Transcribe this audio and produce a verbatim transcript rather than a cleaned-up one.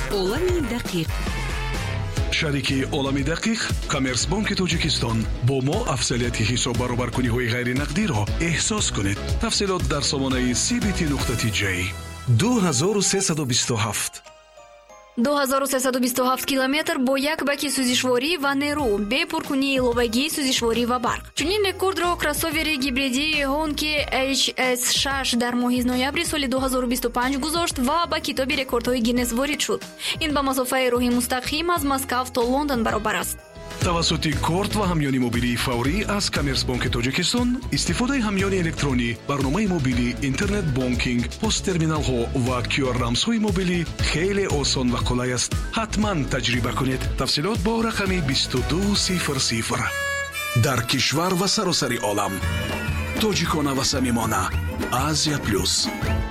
олами дақиқ. шарики олами дақиқ коммерсбанки тоҷикистон бо мо афзалияти ҳисоб баробаркуниҳои ғайринақдиро эҳсос кунед. тафсилот дар сомонаи си би ти нуқта ти ҷей. ду ҳазору сесаду бисту ҳафт ду ҳазору сесаду бисту ҳафт километр бо як баки сӯзишворӣ ва нерӯ бе пуркунии иловагии сӯзишворӣ ва барқ. чунин рекордро кроссовери гибридии Honki эйч эс шаш дар моҳи ноябри соли ду ҳазору бисту панҷ гузошт ва ба китоби рекордҳои Гиннес ворид шуд. ин ба масофаи роҳи мустақим аз Москав то Лондон баробар аст. тавассути корт ва ҳамёни мобилии фаврӣ аз коммерсбанки тоҷикистон истифодаи ҳамёни электронӣ, барномаи мобилӣ, интернет бонкинг, посттерминалҳо ва кю ар рамзҳои мобилӣ хеле осон ва қулай аст. ҳатман таҷриба кунед. тафсилот бо рақами бисту ду сифр сифр. дар кишвар ва саросари олам тоҷикона ва самимона. Азия плюс.